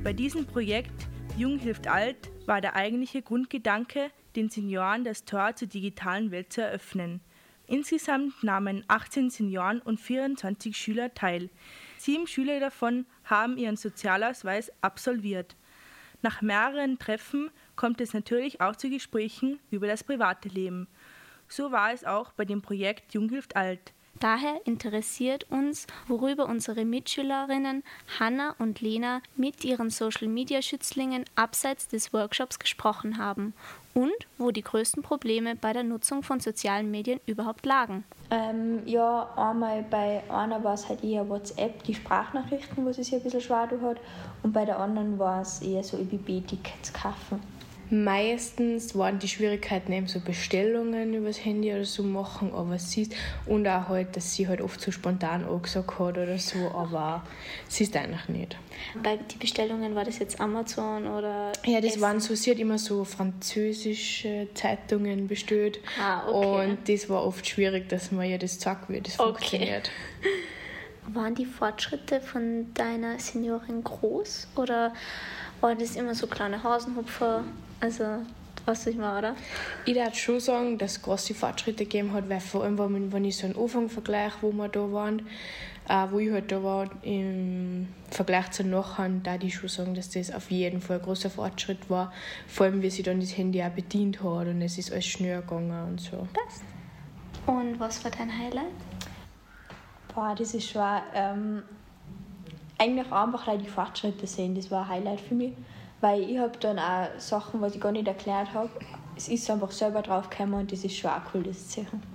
Bei diesem Projekt Jung hilft alt war der eigentliche Grundgedanke, den Senioren das Tor zur digitalen Welt zu eröffnen. Insgesamt nahmen 18 Senioren und 24 Schüler teil. 7 Schüler davon haben ihren Sozialausweis absolviert. Nach mehreren Treffen kommt es natürlich auch zu Gesprächen über das private Leben. So war es auch bei dem Projekt Jung hilft alt. Daher interessiert uns, worüber unsere Mitschülerinnen Hanna und Lena mit ihren Social-Media-Schützlingen abseits des Workshops gesprochen haben und wo die größten Probleme bei der Nutzung von sozialen Medien überhaupt lagen. Ja, einmal bei einer war es halt eher WhatsApp, die Sprachnachrichten, wo sie sich ein bisschen schwer hat, und bei der anderen war es eher so ÖBB-Tickets kaufen. Meistens waren die Schwierigkeiten eben so Bestellungen übers Handy oder so machen, aber sie ist, und auch halt, dass sie halt oft so spontan angesagt hat oder so, aber sie ist eigentlich nicht. Bei den Bestellungen war das jetzt Amazon oder Ja, das waren so, sie hat immer so französische Zeitungen bestellt. Okay. Und das war oft schwierig, dass man ihr das sagt, wie das funktioniert. Waren die Fortschritte von deiner Seniorin groß oder waren das immer so kleine Hasenhupfer? Also, was ich mal, oder? Ich würde schon sagen, dass es große Fortschritte gegeben hat, weil vor allem, wenn ich so einen Anfang vergleiche, wo wir da waren, wo ich halt da war, im Vergleich zu nachher, da ich schon sagen, dass das auf jeden Fall ein großer Fortschritt war. Vor allem, wie sie dann das Handy auch bedient hat und es ist alles schneller gegangen und so. Passt. Und was war dein Highlight? Das ist schon eigentlich einfach die Fortschritte sehen, das war ein Highlight für mich. Weil ich habe dann auch Sachen, was ich gar nicht erklärt habe, es ist einfach selber draufgekommen und das ist schon auch cool, das zu sehen.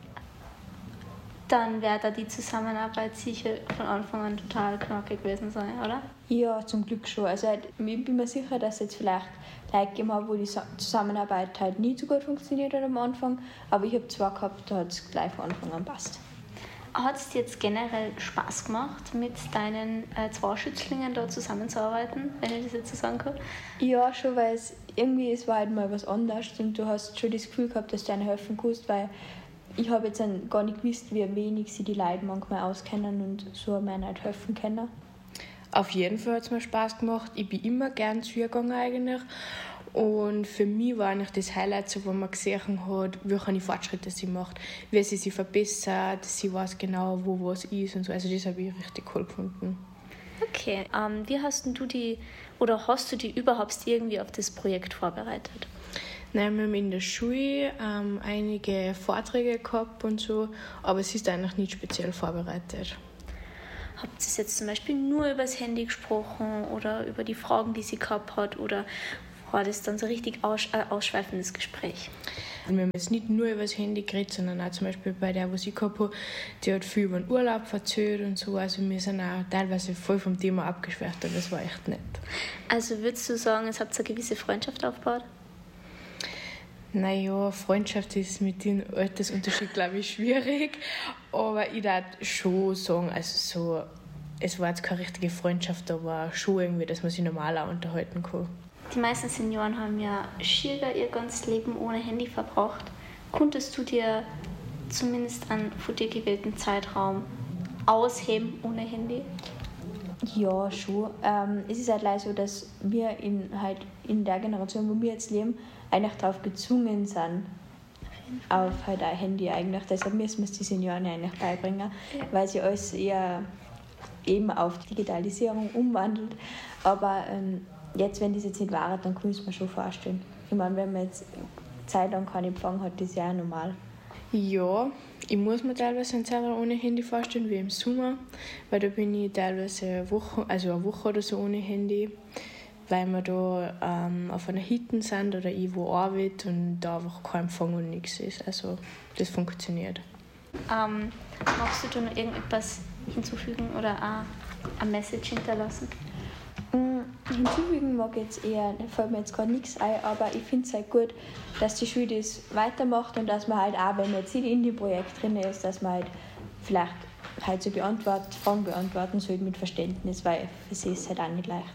Dann wird da die Zusammenarbeit sicher von Anfang an total knackig gewesen sein, oder? Ja, zum Glück schon. Also ich bin mir sicher, dass es jetzt vielleicht Leute gegeben hat, wo die Zusammenarbeit halt nie so gut funktioniert hat am Anfang, aber ich habe zwei gehabt, da hat es gleich von Anfang an passt. Hat es dir jetzt generell Spaß gemacht, mit deinen 2 Schützlingen da zusammenzuarbeiten, wenn ich das jetzt so sagen kann? Ja, schon, weil es war halt mal was anderes und du hast schon das Gefühl gehabt, dass du ihnen helfen kannst, weil ich habe jetzt gar nicht gewusst, wie wenig sie die Leute manchmal auskennen und so haben ihnen halt helfen können. Auf jeden Fall hat es mir Spaß gemacht. Ich bin immer gern zugegangen eigentlich. Und für mich war eigentlich das Highlight, so, wo man gesehen hat, welche Fortschritte sie macht, wie sie sich verbessert, sie weiß genau, wo was ist und so. Also das habe ich richtig cool gefunden. Okay, wie hast du hast du die überhaupt irgendwie auf das Projekt vorbereitet? Nein, wir haben in der Schule einige Vorträge gehabt und so, aber es ist eigentlich nicht speziell vorbereitet. Habt ihr jetzt zum Beispiel nur über das Handy gesprochen oder über die Fragen, die sie gehabt hat, oder war das dann so richtig ausschweifendes Gespräch? Wir haben jetzt nicht nur über das Handy geredet, sondern auch zum Beispiel bei der, was ich gehabt habe, die hat viel über den Urlaub erzählt und so. Also wir sind auch teilweise voll vom Thema abgeschweift und das war echt nett. Also würdest du sagen, es habt eine gewisse Freundschaft aufgebaut? Naja, Freundschaft ist mit dem Altersunterschied, glaube ich, schwierig. Aber ich würde schon sagen, also so, es war jetzt keine richtige Freundschaft, aber schon irgendwie, dass man sich normal auch unterhalten kann. Die meisten Senioren haben ja schier ihr ganzes Leben ohne Handy verbracht. Konntest du dir zumindest einen von dir gewählten Zeitraum ausheben ohne Handy? Ja, schon. Es ist halt leider so, dass wir in der Generation, wo wir jetzt leben, eigentlich darauf gezwungen sind, auf halt ein Handy eigentlich. Deshalb müssen wir es die Senioren eigentlich beibringen, weil sie alles eher eben auf Digitalisierung umwandelt. Aber jetzt, wenn das jetzt nicht wäre, dann kann ich es mir schon vorstellen. Ich meine, wenn man jetzt Zeit lang keinen Empfang hat, das ist ja auch normal. Ja, ich muss mir teilweise einen Zeitraum ohne Handy vorstellen, wie im Sommer, weil da bin ich teilweise eine Woche oder so ohne Handy, weil wir da auf einer Hütte sind oder ich wo arbeite und da einfach kein Empfang und nichts ist. Also das funktioniert. Magst du da noch irgendetwas hinzufügen oder auch eine Message hinterlassen? Hinzufügen mag jetzt eher, da fällt mir jetzt gerade nichts ein, aber ich finde es halt gut, dass die Schule das weitermacht und dass man halt auch, wenn man jetzt in dem Projekt drin ist, dass man halt vielleicht halt so Fragen beantworten sollte mit Verständnis, weil für sie ist es halt auch nicht leicht.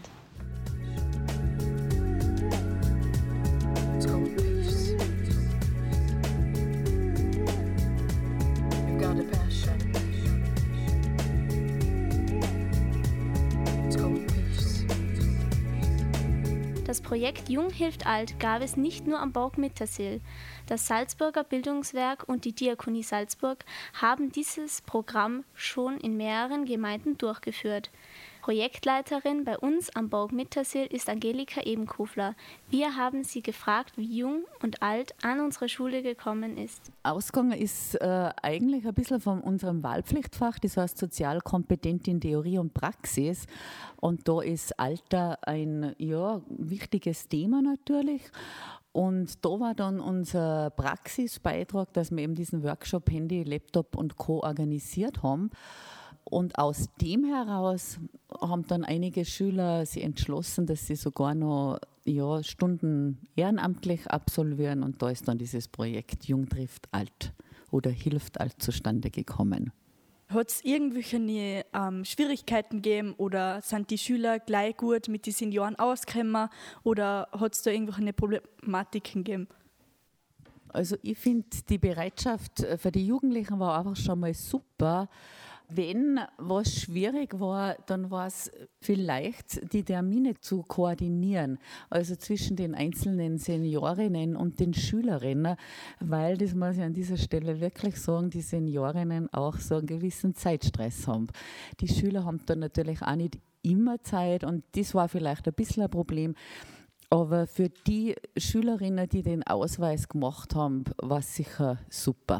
Das Projekt Jung hilft alt gab es nicht nur am Burg Mittersill. Das Salzburger Bildungswerk und die Diakonie Salzburg haben dieses Programm schon in mehreren Gemeinden durchgeführt. Projektleiterin bei uns am Burg Mittersill ist Angelika Ebenkofler. Wir haben sie gefragt, wie jung und alt an unsere Schule gekommen ist. Ausgegangen ist eigentlich ein bisschen von unserem Wahlpflichtfach, das heißt sozial kompetent in Theorie und Praxis. Und da ist Alter ein wichtiges Thema natürlich. Und da war dann unser Praxisbeitrag, dass wir eben diesen Workshop Handy, Laptop und Co. organisiert haben. Und aus dem heraus haben dann einige Schüler sich entschlossen, dass sie sogar noch Stunden ehrenamtlich absolvieren. Und da ist dann dieses Projekt Jung trifft alt oder hilft alt zustande gekommen. Hat es irgendwelche Schwierigkeiten gegeben oder sind die Schüler gleich gut mit den Senioren ausgekommen oder hat es da irgendwelche Problematiken gegeben? Also ich finde, die Bereitschaft für die Jugendlichen war einfach schon mal super. Wenn was schwierig war, dann war es vielleicht, die Termine zu koordinieren, also zwischen den einzelnen Seniorinnen und den Schülerinnen, weil, das muss ich an dieser Stelle wirklich sagen, die Seniorinnen auch so einen gewissen Zeitstress haben. Die Schüler haben dann natürlich auch nicht immer Zeit und das war vielleicht ein bisschen ein Problem. Aber für die Schülerinnen, die den Ausweis gemacht haben, war es sicher super.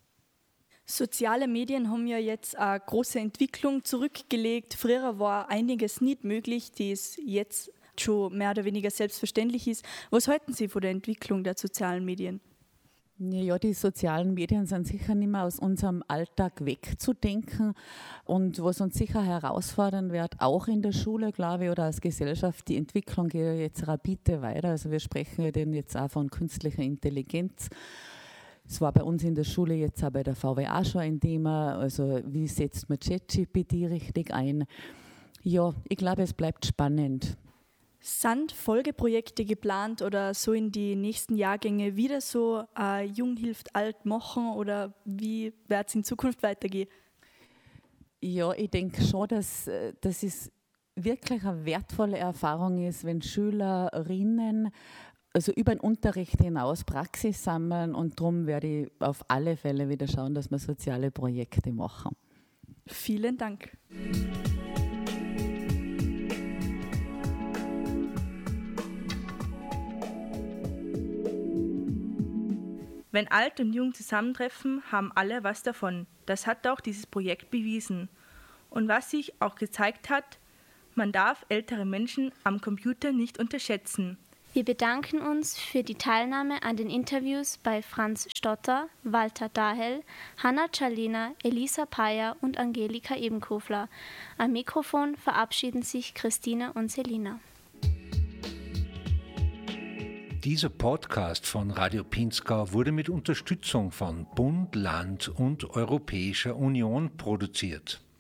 Soziale Medien haben ja jetzt eine große Entwicklung zurückgelegt. Früher war einiges nicht möglich, das jetzt schon mehr oder weniger selbstverständlich ist. Was halten Sie von der Entwicklung der sozialen Medien? Ja, die sozialen Medien sind sicher nicht mehr aus unserem Alltag wegzudenken. Und was uns sicher herausfordern wird, auch in der Schule, glaube ich, oder als Gesellschaft, die Entwicklung geht ja jetzt rapide weiter. Also wir sprechen ja jetzt auch von künstlicher Intelligenz. Es war bei uns in der Schule jetzt auch bei der VWA schon ein Thema, also wie setzt man ChatGPT richtig ein. Ja, ich glaube, es bleibt spannend. Sind Folgeprojekte geplant oder so in die nächsten Jahrgänge wieder so Jung hilft alt machen oder wie wird es in Zukunft weitergehen? Ja, ich denke schon, dass es wirklich eine wertvolle Erfahrung ist, wenn Schülerinnen also über den Unterricht hinaus Praxis sammeln und darum werde ich auf alle Fälle wieder schauen, dass wir soziale Projekte machen. Vielen Dank. Wenn alt und jung zusammentreffen, haben alle was davon. Das hat auch dieses Projekt bewiesen. Und was sich auch gezeigt hat, man darf ältere Menschen am Computer nicht unterschätzen. Wir bedanken uns für die Teilnahme an den Interviews bei Franz Stotter, Walter Dahel, Hanna Czalina, Elisa Payer und Angelika Ebenkofler. Am Mikrofon verabschieden sich Christine und Selina. Dieser Podcast von Radio Pinzgau wurde mit Unterstützung von Bund, Land und Europäischer Union produziert.